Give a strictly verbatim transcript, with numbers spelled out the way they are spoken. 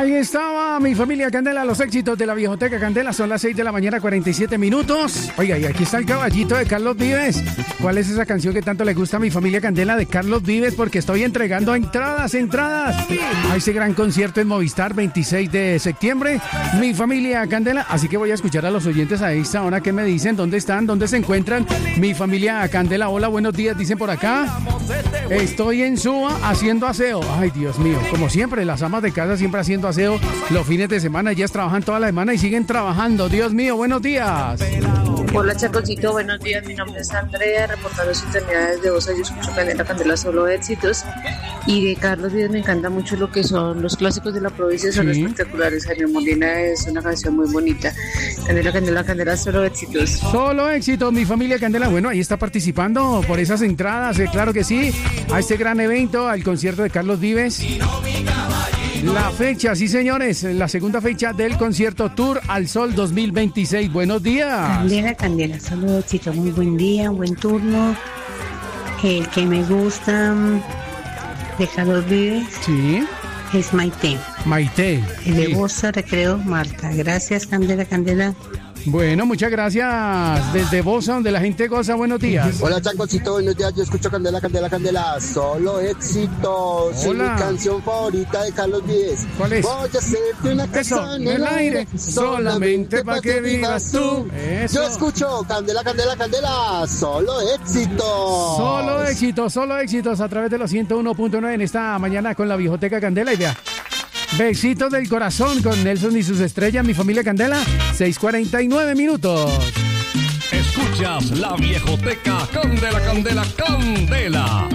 Ahí estaba mi familia Candela, los éxitos de la Viejoteca Candela. Son las seis de la mañana, cuarenta y siete minutos. Oiga, y aquí está el caballito de Carlos Vives. ¿Cuál es esa canción que tanto le gusta a mi familia Candela de Carlos Vives? Porque estoy entregando entradas, entradas a ese gran concierto en Movistar, veintiséis de septiembre. Mi familia Candela. Así que voy a escuchar a los oyentes a esta hora que me dicen dónde están, dónde se encuentran. Mi familia Candela, hola, buenos días, dicen por acá. Estoy en Suba haciendo aseo. Ay, Dios mío, como siempre, las amas de casa siempre haciendo aseo los fines de semana. Ellas trabajan toda la semana y siguen trabajando. Dios mío, buenos días. Hola, Chacocito, buenos días. Mi nombre es Andrea, reportando sintonía de Bosa. Yo escucho Candela, Candela, solo éxitos. Y de Carlos Vives me encanta mucho lo que son los clásicos de la provincia, son sí. espectaculares. Jaime Molina es una canción muy bonita. Candela, Candela, Candela, solo éxitos. Solo éxitos, mi familia Candela. Bueno, ahí está participando por esas entradas, eh, claro que sí, a este gran evento, al concierto de Carlos Vives. La fecha, sí señores, la segunda fecha del concierto Tour al Sol dos mil veintiséis. Buenos días. Candela, Candela, solo éxito, muy buen día, buen turno. El que me gusta de Carlos Vives sí. es Maite. Maite. El de sí. Bosa, Recreo, Marta. Gracias, Candela, Candela. Bueno, muchas gracias. Desde Bosa, donde la gente goza, buenos días. Hola, Chacocito, buenos días. Yo escucho Candela, Candela, Candela. Solo éxitos. Es mi canción favorita de Carlos Vives. ¿Cuál es? Voy a hacerte una casa en el aire, solamente para que vivas tú. Eso. Yo escucho Candela, Candela, Candela. Solo éxitos. Solo éxitos, solo éxitos a través de los ciento uno punto nueve en esta mañana con la Viejoteca Candela. Y vea, besitos del corazón con Nelson y sus estrellas, mi familia Candela, seis cuarenta y nueve minutos. Escuchas la Viejoteca Candela, Candela, Candela.